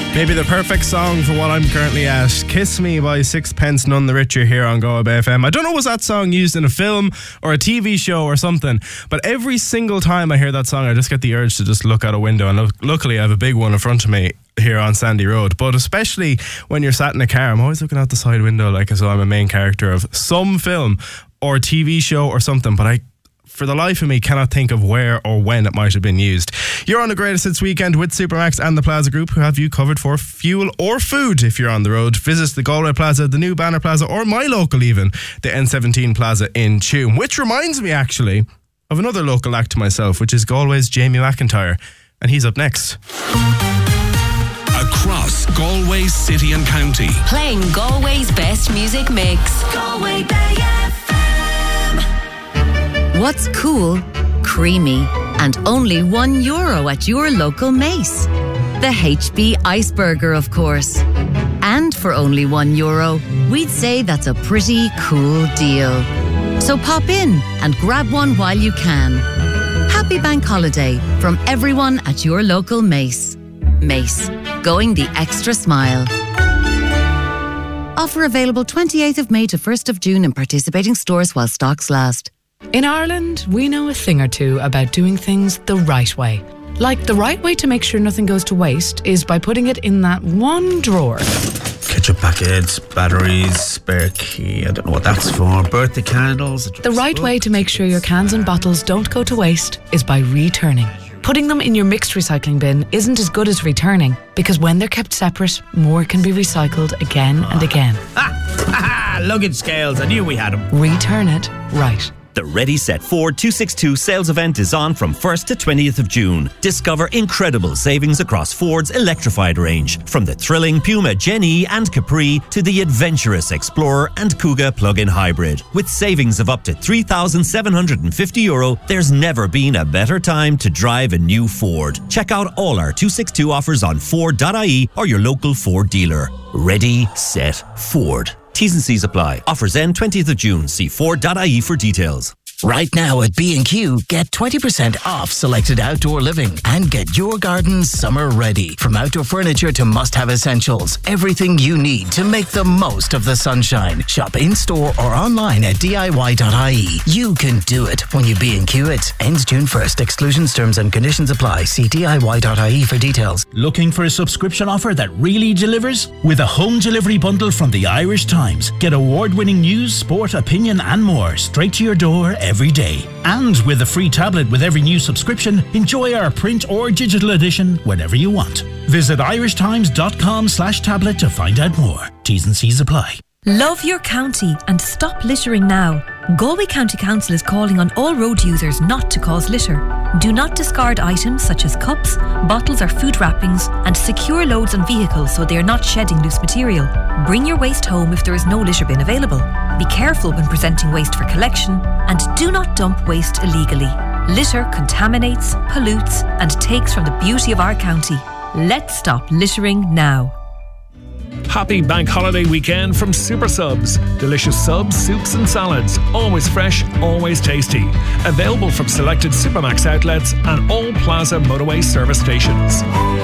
Maybe the perfect song for what I'm currently at. Kiss Me by Sixpence None the Richer here on Go Up FM. I don't know, was that song used in a film or a TV show or something, but every single time I hear that song I just get the urge to just look out a window, and luckily I have a big one in front of me here on Sandy Road. But especially when you're sat in a car, I'm always looking out the side window like as though I'm a main character of some film or TV show or something, but I for the life of me cannot think of where or when it might have been used. You're on the Greatest Hits weekend with Supermax and the Plaza Group, who have you covered for fuel or food if you're on the road. Visit the Galway Plaza, the new Banner Plaza, or my local even, the N17 Plaza in Tuam. Which reminds me actually of another local act to myself, which is Galway's Jamie McIntyre, and he's up next. Across Galway City and County, playing Galway's best music mix. Galway Bay FM. What's cool, creamy, and only €1 at your local Mace? The HB Iceburger, of course. And for only €1, we'd say that's a pretty cool deal. So pop in and grab one while you can. Happy Bank Holiday from everyone at your local Mace. Mace, going the extra smile. Offer available 28th of May to 1st of June in participating stores while stocks last. In Ireland, we know a thing or two about doing things the right way. Like the right way to make sure nothing goes to waste is by putting it in that one drawer. Ketchup packets, batteries, spare key, I don't know what that's for, birthday candles. The right way to make sure your cans and bottles don't go to waste is by returning. Putting them in your mixed recycling bin isn't as good as returning, because when they're kept separate, more can be recycled again and again. Luggage scales, I knew we had them. Return it right. The Ready Set Ford 262 sales event is on from 1st to 20th of June. Discover incredible savings across Ford's electrified range, from the thrilling Puma Gen E and Capri to the adventurous Explorer and Kuga plug-in hybrid. With savings of up to €3,750, there's never been a better time to drive a new Ford. Check out all our 262 offers on Ford.ie or your local Ford dealer. Ready, set, Ford. T's and C's apply. Offers end 20th of June. See Ford.ie for details. Right now at B&Q, get 20% off selected outdoor living and get your garden summer ready. From outdoor furniture to must-have essentials, everything you need to make the most of the sunshine. Shop in-store or online at DIY.ie. You can do it when you B&Q it. Ends June 1st. Exclusions, terms and conditions apply. See DIY.ie for details. Looking for a subscription offer that really delivers? With a home delivery bundle from the Irish Times, get award-winning news, sport, opinion and more straight to your door every day. And with a free tablet with every new subscription, enjoy our print or digital edition whenever you want. Visit irishtimes.com/tablet to find out more. T's and C's apply. Love your county and stop littering now. Galway County Council is calling on all road users not to cause litter. Do not discard items such as cups, bottles or food wrappings, and secure loads on vehicles so they are not shedding loose material. Bring your waste home if there is no litter bin available. Be careful when presenting waste for collection, and do not dump waste illegally. Litter contaminates, pollutes, and takes from the beauty of our county. Let's stop littering now. Happy Bank Holiday weekend from Super Subs. Delicious subs, soups and salads. Always fresh, always tasty. Available from selected Supermax outlets and all Plaza motorway service stations.